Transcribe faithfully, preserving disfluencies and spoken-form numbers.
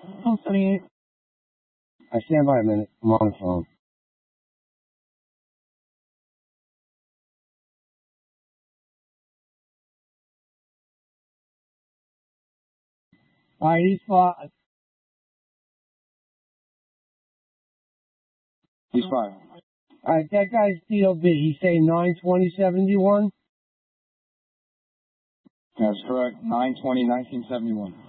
Oh, seventy-eight. I stand by a minute. I'm on the phone. All right, he's fine. He's fine. All right, that guy's D O B. He's saying nine twenty seventy-one. That's correct. nine twenty nineteen seventy-one.